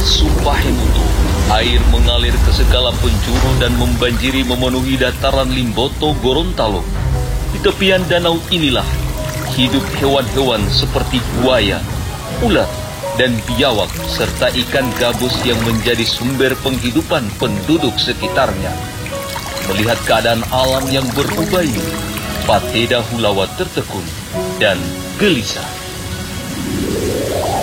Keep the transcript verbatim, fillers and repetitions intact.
sumpah Hemuto, air mengalir ke segala penjuru dan membanjiri memenuhi dataran Limboto Gorontalo. Di tepian danau inilah hidup hewan-hewan seperti buaya, ular, dan biawak serta ikan gabus yang menjadi sumber penghidupan penduduk sekitarnya. Melihat keadaan alam yang berubah ini, Pateda Hulawa tertekun dan gelisah.